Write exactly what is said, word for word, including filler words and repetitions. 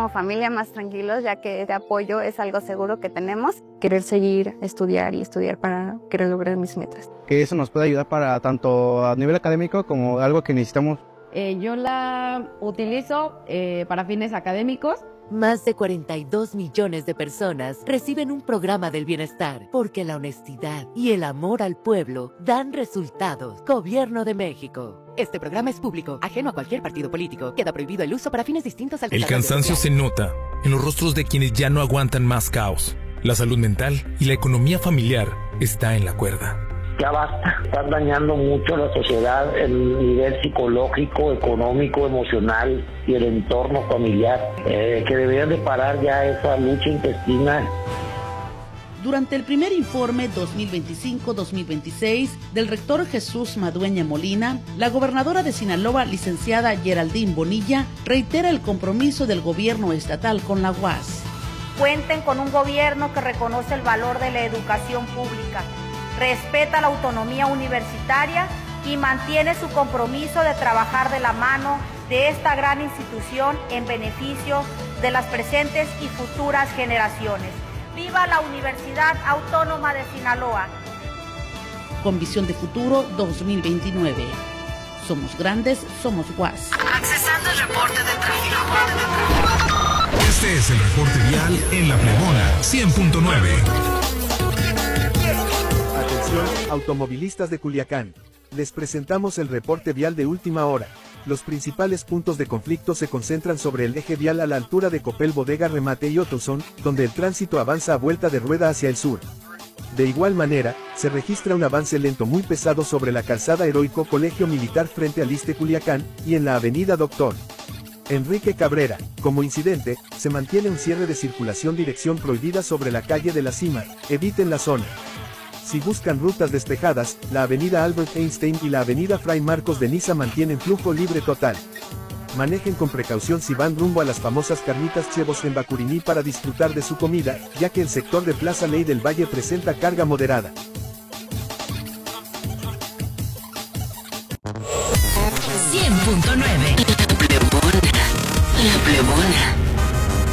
como familia más tranquilos, ya que este apoyo es algo seguro que tenemos. Querer seguir, estudiar y estudiar para querer lograr mis metas. Que eso nos puede ayudar para tanto a nivel académico como algo que necesitamos. Eh, yo la utilizo eh, para fines académicos. Más de cuarenta y dos millones de personas reciben un programa del bienestar porque la honestidad y el amor al pueblo dan resultados. Gobierno de México. Este programa es público, ajeno a cualquier partido político. Queda prohibido el uso para fines distintos al El cansancio se nota en los rostros de quienes ya no aguantan más caos. La salud mental y la economía familiar está en la cuerda. Ya basta, están dañando mucho la sociedad, el nivel psicológico, económico, emocional y el entorno familiar, eh, que deberían de parar ya esa lucha intestina. Durante el primer informe dos mil veinticinco dos mil veintiséis del rector Jesús Madueña Molina, la gobernadora de Sinaloa, licenciada Geraldine Bonilla, reitera el compromiso del gobierno estatal con la U A S. Cuenten con un gobierno que reconoce el valor de la educación pública, respeta la autonomía universitaria y mantiene su compromiso de trabajar de la mano de esta gran institución en beneficio de las presentes y futuras generaciones. ¡Viva la Universidad Autónoma de Sinaloa! Con visión de futuro dos mil veintinueve. Somos grandes, somos U A S. Accesando el reporte de tráfico. Este es el reporte vial en La Plebona cien punto nueve. Atención, automovilistas de Culiacán. Les presentamos el reporte vial de última hora. Los principales puntos de conflicto se concentran sobre el eje vial a la altura de Copel Bodega Remate y Otozón, donde el tránsito avanza a vuelta de rueda hacia el sur. De igual manera, se registra un avance lento muy pesado sobre la calzada Heroico Colegio Militar frente al Iste Culiacán, y en la avenida Doctor Enrique Cabrera. Como incidente, se mantiene un cierre de circulación dirección prohibida sobre la calle de la Cima. Eviten la zona. Si buscan rutas despejadas, la avenida Albert Einstein y la avenida Fray Marcos de Niza mantienen flujo libre total. Manejen con precaución si van rumbo a las famosas carnitas Chevos en Bacuriní para disfrutar de su comida, ya que el sector de Plaza Ley del Valle presenta carga moderada. cien punto nueve. La Plebona. La Plebona.